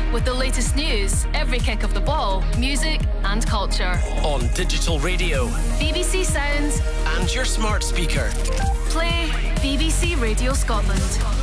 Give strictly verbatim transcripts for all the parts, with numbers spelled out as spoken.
with the latest news, every kick of the ball, music and culture. On digital radio, B B C Sounds and your smart speaker. Play B B C Radio Scotland.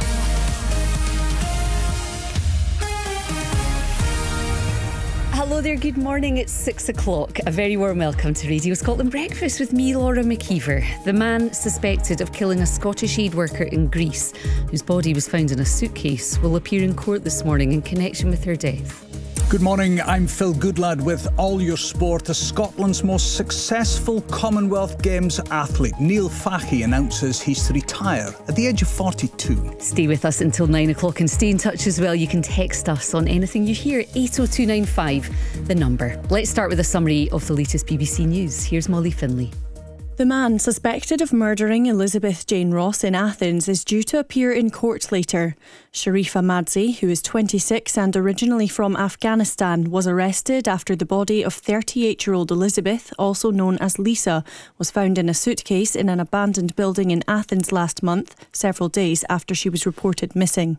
Hello there, good morning. It's six o'clock. A very warm welcome to Radio Scotland Breakfast with me, Laura McKeever. The man suspected of killing a Scottish aid worker in Greece, whose body was found in a suitcase, will appear in court this morning in connection with her death. Good morning, I'm Phil Goodlad with All Your Sport. As Scotland's most successful Commonwealth Games athlete, Neil Fahey, announces he's to retire at the age of forty-two. Stay with us until nine o'clock and stay in touch as well. You can text us on anything you hear, eight oh two nine five, the number. Let's start with a summary of the latest B B C News. Here's Molly Finlay. The man suspected of murdering Elizabeth Jane Ross in Athens is due to appear in court later. Sharifa Madzi, who is twenty-six and originally from Afghanistan, was arrested after the body of thirty-eight-year-old Elizabeth, also known as Lisa, was found in a suitcase in an abandoned building in Athens last month, several days after she was reported missing.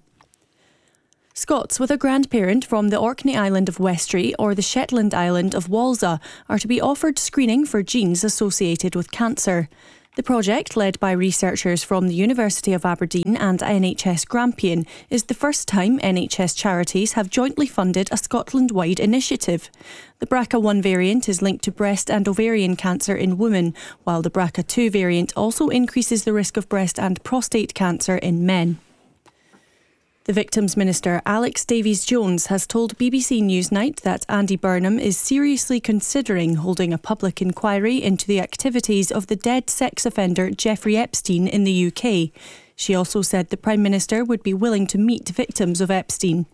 Scots with a grandparent from the Orkney Island of Westray or the Shetland Island of Walsa are to be offered screening for genes associated with cancer. The project, led by researchers from the University of Aberdeen and N H S Grampian, is the first time N H S charities have jointly funded a Scotland-wide initiative. The B R C A one variant is linked to breast and ovarian cancer in women, while the B R C A two variant also increases the risk of breast and prostate cancer in men. The Victims Minister, Alex Davies-Jones, has told B B C Newsnight that Andy Burnham is seriously considering holding a public inquiry into the activities of the dead sex offender Jeffrey Epstein in the U K. She also said the Prime Minister would be willing to meet victims of Epstein.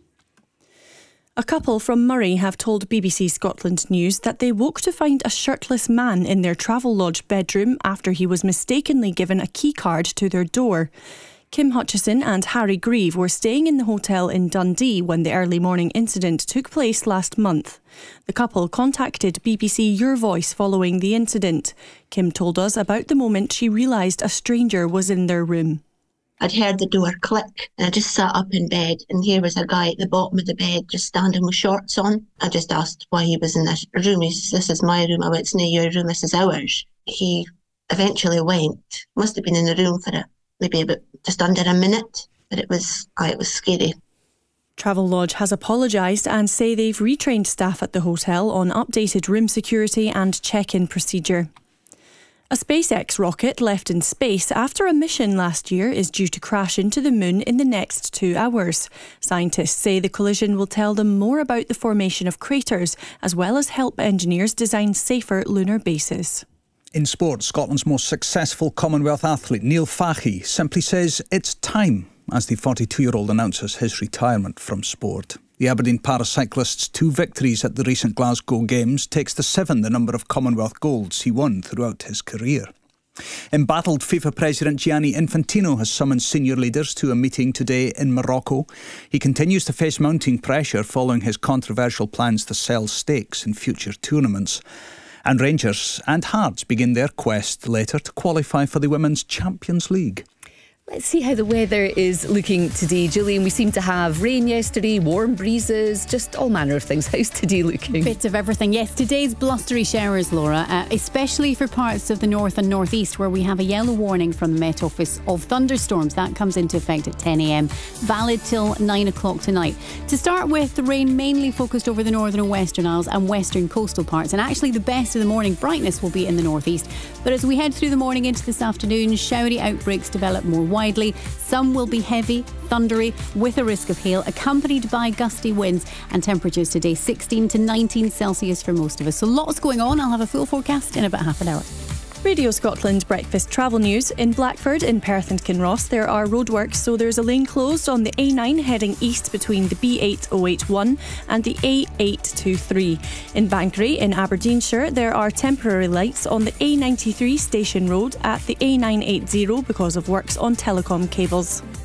A couple from Murray have told B B C Scotland News that they woke to find a shirtless man in their Travelodge bedroom after he was mistakenly given a key card to their door. Kim Hutchison and Harry Grieve were staying in the hotel in Dundee when the early morning incident took place last month. The couple contacted B B C Your Voice following the incident. Kim told us about the moment she realised a stranger was in their room. I'd heard the door click and I just sat up in bed and here was a guy at the bottom of the bed just standing with shorts on. I just asked why he was in this room. He says, "This is my room." I went, "It's not your room, this is ours." He eventually went. Must have been in the room for it. Maybe about just under a minute, but it was, oh, it was scary. Travelodge has apologised and say they've retrained staff at the hotel on updated room security and check-in procedure. A SpaceX rocket left in space after a mission last year is due to crash into the moon in the next two hours. Scientists say the collision will tell them more about the formation of craters, as well as help engineers design safer lunar bases. In sport, Scotland's most successful Commonwealth athlete, Neil Fahey, simply says it's time as the forty-two-year-old announces his retirement from sport. The Aberdeen paracyclist's two victories at the recent Glasgow Games takes to seven the number of Commonwealth golds he won throughout his career. Embattled FIFA President Gianni Infantino has summoned senior leaders to a meeting today in Morocco. He continues to face mounting pressure following his controversial plans to sell stakes in future tournaments. And Rangers and Hearts begin their quest later to qualify for the Women's Champions League. Let's see how the weather is looking today, Gillian. We seem to have rain yesterday, warm breezes, just all manner of things. How's today looking? Bits of everything. Yes, today's blustery showers, Laura, uh, especially for parts of the north and northeast where we have a yellow warning from the Met Office of thunderstorms. That comes into effect at ten a m, valid till nine o'clock tonight. To start with, the rain mainly focused over the northern and western Isles and western coastal parts, and actually the best of the morning brightness will be in the northeast. But as we head through the morning into this afternoon, showery outbreaks develop more widely. Some will be heavy, thundery, with a risk of hail, accompanied by gusty winds, and temperatures today sixteen to nineteen Celsius for most of us. So lots going on. I'll have a full forecast in about half an hour. Radio Scotland breakfast travel news. In Blackford, in Perth and Kinross, there are roadworks, so there's a lane closed on the A nine heading east between the B eight oh eight one and the A eight two three. In Bankery, in Aberdeenshire, there are temporary lights on the A ninety-three Station Road at the A nine eighty because of works on telecom cables.